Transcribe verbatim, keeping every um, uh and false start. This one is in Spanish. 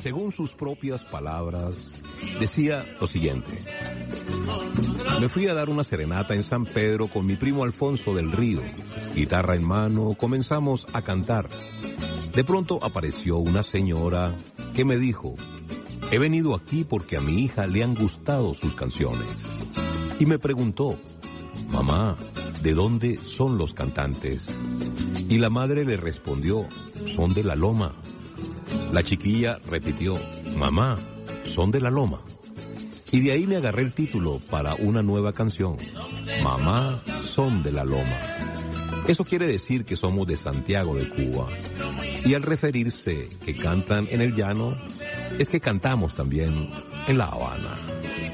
Según sus propias palabras, decía lo siguiente: me fui a dar una serenata en San Pedro con mi primo Alfonso del Río. Guitarra en mano, comenzamos a cantar. De pronto apareció una señora que me dijo: he venido aquí porque a mi hija le han gustado sus canciones. Y me preguntó: mamá, ¿de dónde son los cantantes? Y la madre le respondió: son de la Loma. La chiquilla repitió: mamá, son de la Loma. Y de ahí me agarré el título para una nueva canción: Mamá, son de la Loma. Eso quiere decir que somos de Santiago de Cuba. Y al referirse que cantan en el llano, es que cantamos también en La Habana.